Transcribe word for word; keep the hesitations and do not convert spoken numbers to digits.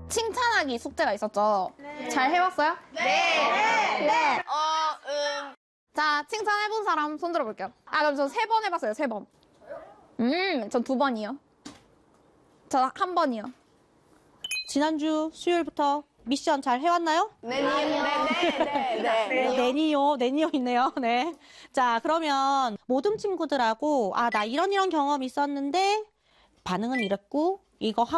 칭찬하기 숙제가 있었죠? 네. 잘 해왔어요? 네. 네. 네. 어, 음. 자, 칭찬해본 사람 손 들어볼게요. 아, 그럼 저 세 번 해봤어요, 세 번. 음, 전 두 번이요. 저 한 번이요. 지난주 수요일부터 미션 잘 해왔나요? 네, 네, 네, 네, 네. 네, 네니요, 네니요 있네요. 네. 자, 그러면 모든 친구들하고 아, 나 이런 이런 경험 있었는데 반응은 이랬고 이거 하,